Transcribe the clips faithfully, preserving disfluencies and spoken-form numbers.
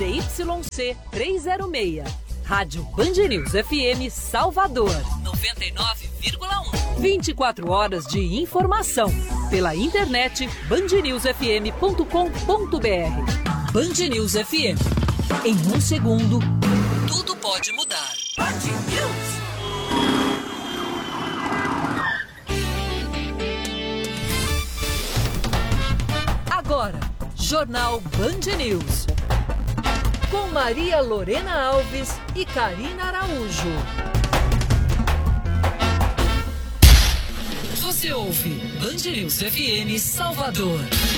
Z Y C trezentos e seis. Rádio Band News F M Salvador, noventa e nove vírgula um. vinte e quatro horas de informação. Pela internet, band news f m ponto com ponto b r. Band News F M. Em um segundo, tudo pode mudar. Band News. Agora, Jornal Band News. Com Maria Lorena Alves e Karina Araújo. Você ouve Band News F M Salvador.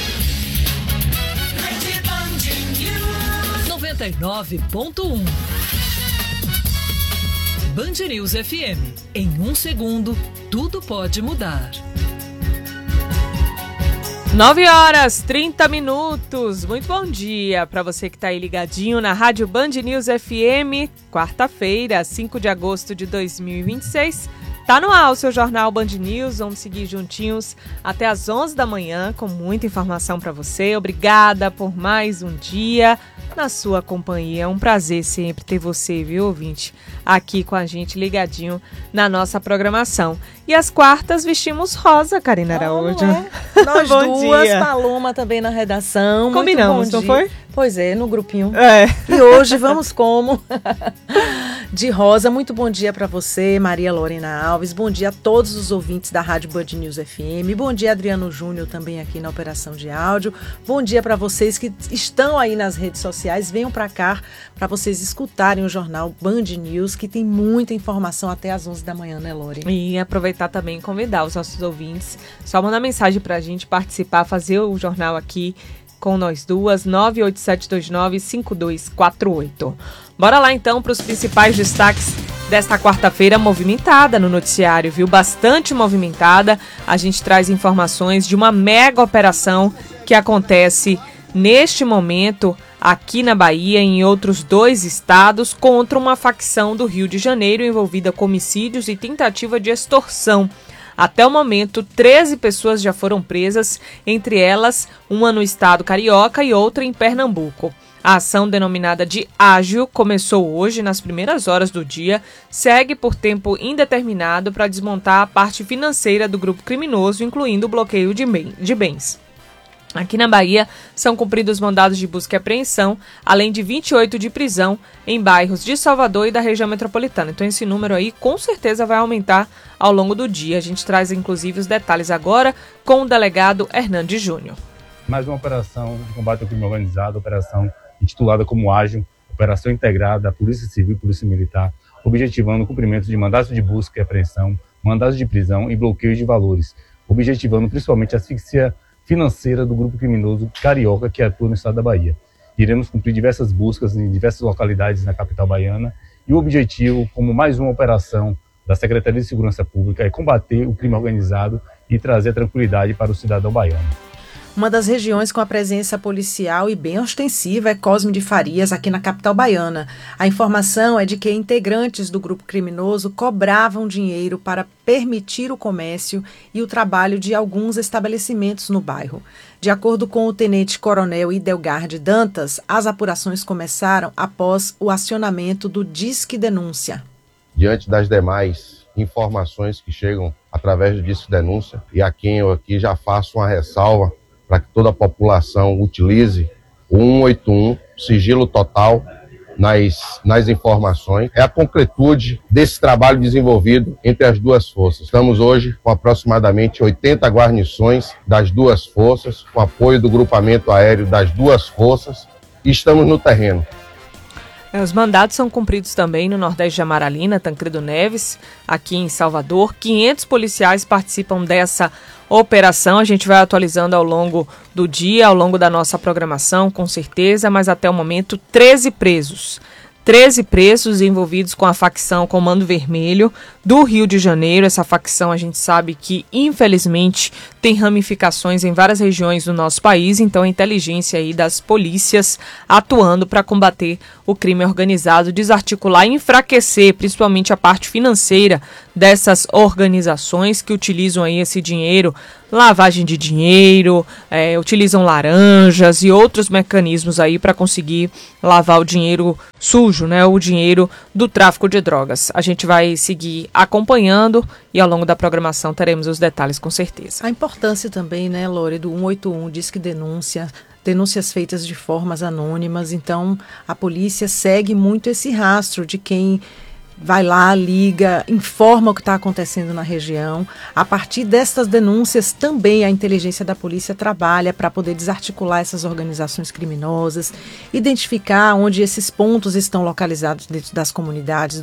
noventa e nove ponto um. Band News F M. Em um segundo, tudo pode mudar. nove horas, trinta minutos. Muito bom dia para você que está aí ligadinho na Rádio Band News F M. Quarta-feira, cinco de agosto de dois mil e vinte e seis. Tá no ar o seu Jornal Band News. Vamos seguir juntinhos até às onze da manhã com muita informação para você. Obrigada por mais um dia na sua companhia. É um prazer sempre ter você, viu, ouvinte, aqui com a gente ligadinho na nossa programação. E às quartas vestimos rosa, Karina Araújo. Oh, é. Nós duas, dia. Paloma também na redação. Combinamos, Muito bom não dia. foi? Pois é, no grupinho. É. E hoje vamos como? De rosa. Muito bom dia para você, Maria Lorena Alves. Bom dia a todos os ouvintes da Rádio Band News F M. Bom dia, Adriano Júnior, também aqui na operação de áudio. Bom dia para vocês que estão aí nas redes sociais. Venham para cá para vocês escutarem o jornal Band News, que tem muita informação até às onze da manhã, né, Lore? E aproveitar também e convidar os nossos ouvintes. Só mandar mensagem para a gente participar, fazer o jornal aqui com nós duas, nove oito sete dois nove cinco dois quatro oito. Bora lá então para os principais destaques desta quarta-feira movimentada no noticiário, viu? Bastante movimentada. A gente traz informações de uma mega operação que acontece neste momento aqui na Bahia e em outros dois estados contra uma facção do Rio de Janeiro envolvida com homicídios e tentativa de extorsão. Até o momento, treze pessoas já foram presas, entre elas uma no estado carioca e outra em Pernambuco. A ação, denominada de Ágil, começou hoje nas primeiras horas do dia, segue por tempo indeterminado para desmontar a parte financeira do grupo criminoso, incluindo o bloqueio de, bem, de bens. Aqui na Bahia, são cumpridos mandados de busca e apreensão, além de vinte e oito de prisão em bairros de Salvador e da região metropolitana. Então esse número aí com certeza vai aumentar ao longo do dia. A gente traz inclusive os detalhes agora com o delegado Hernandes Júnior. Mais uma operação de combate ao crime organizado, operação intitulada como Ágil, operação integrada da Polícia Civil e Polícia Militar, objetivando o cumprimento de mandados de busca e apreensão, mandados de prisão e bloqueio de valores, objetivando principalmente a asfixia financeira do grupo criminoso carioca que atua no estado da Bahia. Iremos cumprir diversas buscas em diversas localidades na capital baiana e o objetivo, como mais uma operação da Secretaria de Segurança Pública, é combater o crime organizado e trazer tranquilidade para o cidadão baiano. Uma das regiões com a presença policial e bem ostensiva é Cosme de Farias, aqui na capital baiana. A informação é de que integrantes do grupo criminoso cobravam dinheiro para permitir o comércio e o trabalho de alguns estabelecimentos no bairro. De acordo com o tenente-coronel Idelgarde Dantas, as apurações começaram após o acionamento do Disque Denúncia. Diante das demais informações que chegam através do Disque Denúncia, e a quem eu aqui já faço uma ressalva, para que toda a população utilize o cento e oitenta e um, sigilo total nas, nas informações. É a concretude desse trabalho desenvolvido entre as duas forças. Estamos hoje com aproximadamente oitenta guarnições das duas forças, com apoio do grupamento aéreo das duas forças, e estamos no terreno. Os mandados são cumpridos também no Nordeste de Amaralina, Tancredo Neves, aqui em Salvador. quinhentos policiais participam dessa operação. A gente vai atualizando ao longo do dia, ao longo da nossa programação, com certeza, mas até o momento, treze presos. treze presos envolvidos com a facção Comando Vermelho do Rio de Janeiro. Essa facção a gente sabe que, infelizmente, tem ramificações em várias regiões do nosso país, então a inteligência aí das polícias atuando para combater o crime organizado, desarticular e enfraquecer principalmente a parte financeira dessas organizações que utilizam aí esse dinheiro, lavagem de dinheiro, é, utilizam laranjas e outros mecanismos aí para conseguir lavar o dinheiro sujo, né, o dinheiro do tráfico de drogas. A gente vai seguir acompanhando e ao longo da programação teremos os detalhes com certeza. A importância também, né, Lore, do cento e oitenta e um, diz que denúncia, denúncias feitas de formas anônimas, então a polícia segue muito esse rastro de quem vai lá, liga, informa o que está acontecendo na região. A partir dessas denúncias, também a inteligência da polícia trabalha para poder desarticular essas organizações criminosas, identificar onde esses pontos estão localizados dentro das comunidades,